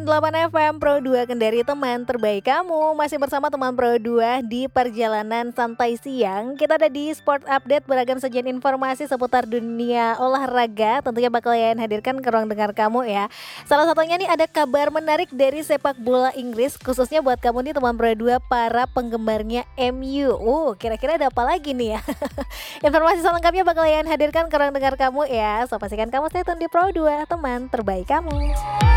8 FM Pro 2 Kendari, teman terbaik kamu. Masih bersama teman Pro 2 di perjalanan santai siang. Kita ada di Sport Update, beragam sajian informasi seputar dunia olahraga. Tentunya bakal yang hadirkan ke ruang dengar kamu ya. Salah satunya nih ada kabar menarik dari sepak bola Inggris, khususnya buat kamu nih teman Pro 2 para penggemarnya MU. Kira-kira ada apa lagi nih ya? Informasi selengkapnya bakal yang hadirkan ke ruang dengar kamu ya. So pastikan kamu stay tune di Pro 2, teman terbaik kamu.